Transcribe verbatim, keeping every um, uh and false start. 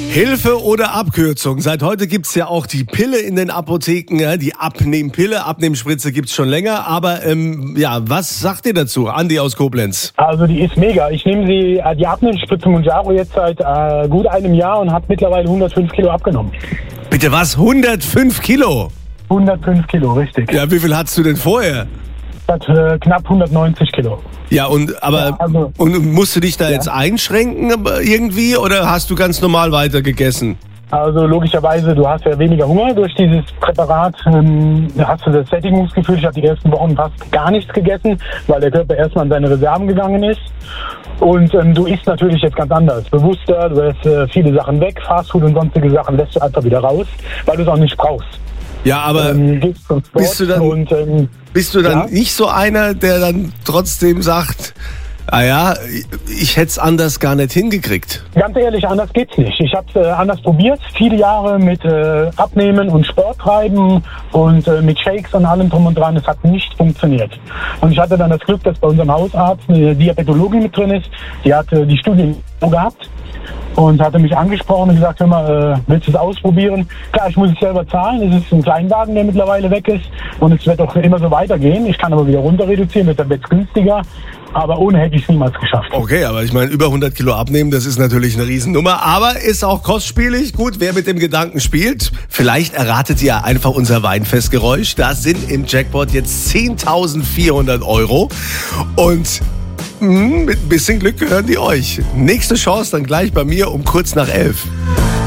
Hilfe oder Abkürzung. Seit heute gibt's ja auch die Pille in den Apotheken, ja, die Abnehmpille. Abnehmspritze gibt's schon länger. Aber ähm, ja, was sagt ihr dazu? Andi aus Koblenz. Also die ist mega. Ich nehme sie, äh, die Abnehmspritze Mounjaro jetzt seit äh, gut einem Jahr und habe mittlerweile hundertfünf Kilo abgenommen. Bitte was? hundertfünf Kilo? hundertfünf Kilo, richtig. Ja, wie viel hattest du denn vorher? Das hat äh, knapp hundertneunzig Kilo. Ja, und aber Ja, also- und musst du dich da Ja. jetzt einschränken irgendwie oder hast du ganz normal weiter gegessen? Also logischerweise, du hast ja weniger Hunger durch dieses Präparat. Ähm, hast du das Sättigungsgefühl. Ich habe die ersten Wochen fast gar nichts gegessen, weil der Körper erstmal in seine Reserven gegangen ist. Und ähm, du isst natürlich jetzt ganz anders, bewusster. Du lässt äh, viele Sachen weg, Fastfood und sonstige Sachen lässt du einfach wieder raus, weil du es auch nicht brauchst. Ja, aber Ähm, gehst zum Sport bist du dann- und ähm, bist du dann Ja. nicht so einer, der dann trotzdem sagt, ah ja, ich hätte es anders gar nicht hingekriegt? ganz ehrlich, anders geht's nicht. Ich habe es äh, anders probiert, viele Jahre mit äh, Abnehmen und Sport treiben und äh, mit Shakes und allem drum und dran. Es hat nicht funktioniert. Und ich hatte dann das Glück, dass bei unserem Hausarzt eine Diabetologin mit drin ist. Die hat äh, die Studie gehabt und hatte mich angesprochen und gesagt, hör mal, äh, willst du es ausprobieren? Klar, ich muss es selber zahlen. Es ist ein Kleinwagen, der mittlerweile weg ist und es wird auch immer so weitergehen. Ich kann aber wieder runter reduzieren, deshalb wird es günstiger. Aber ohne hätte ich es niemals geschafft. Okay, aber ich meine, über hundert Kilo abnehmen, das ist natürlich eine Riesennummer, aber ist auch kostspielig. Gut, wer mit dem Gedanken spielt, vielleicht erratet ihr einfach unser Weinfestgeräusch. Da sind im Jackpot jetzt zehntausendvierhundert Euro und mh, mit ein bisschen Glück gehören die euch. Nächste Chance dann gleich bei mir um kurz nach elf.